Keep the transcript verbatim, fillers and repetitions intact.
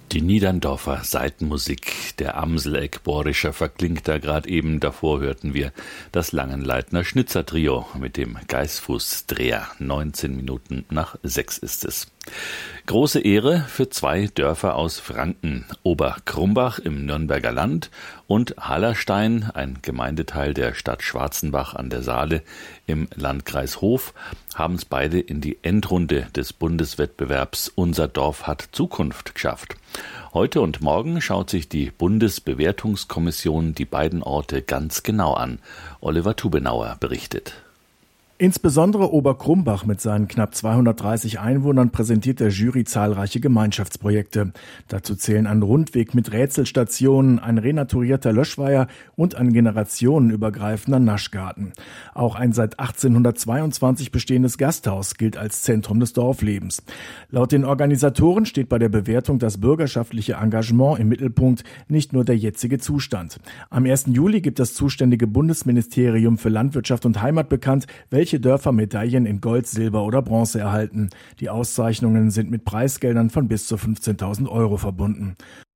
Die Niederndorfer Saitenmusik, der Amseleck Borischer verklingt da gerade eben. Davor hörten wir das Langenleitner Schnitzer-Trio mit dem Geißfuß-Dreher. neunzehn Minuten nach sechs ist es. Große Ehre für zwei Dörfer aus Franken. Oberkrumbach im Nürnberger Land und Hallerstein, ein Gemeindeteil der Stadt Schwarzenbach an der Saale im Landkreis Hof, haben es beide in die Endrunde des Bundeswettbewerbs Unser Dorf hat Zukunft geschafft. Heute und morgen schaut sich die Bundesbewertungskommission die beiden Orte ganz genau an. Oliver Tubenauer berichtet. Insbesondere Oberkrumbach mit seinen knapp zweihundertdreißig Einwohnern präsentiert der Jury zahlreiche Gemeinschaftsprojekte. Dazu zählen ein Rundweg mit Rätselstationen, ein renaturierter Löschweiher und ein generationenübergreifender Naschgarten. Auch ein seit achtzehnhundertzweiundzwanzig bestehendes Gasthaus gilt als Zentrum des Dorflebens. Laut den Organisatoren steht bei der Bewertung das bürgerschaftliche Engagement im Mittelpunkt, nicht nur der jetzige Zustand. Am ersten Juli gibt das zuständige Bundesministerium für Landwirtschaft und Heimat bekannt, welche Welche Dörfer Medaillen in Gold, Silber oder Bronze erhalten. Die Auszeichnungen sind mit Preisgeldern von bis zu fünfzehntausend Euro verbunden.